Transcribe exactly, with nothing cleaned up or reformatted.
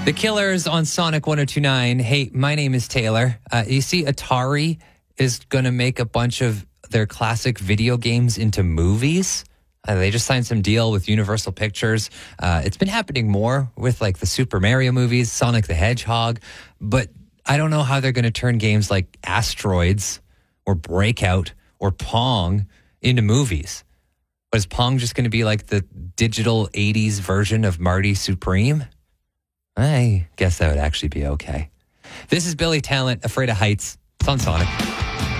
The Killers on Sonic one oh two point nine. Hey, my name is Taylor. Uh, you see, Atari is going to make a bunch of their classic video games into movies. Uh, they just signed some deal with Universal Pictures. Uh, it's been happening more with like the Super Mario movies, Sonic the Hedgehog, but I don't know how they're going to turn games like Asteroids or Breakout or Pong into movies. But is Pong just going to be like the digital eighties version of Marty Supreme? I guess that would actually be okay. This is Billy Talent, Afraid of Heights. It's on Sonic.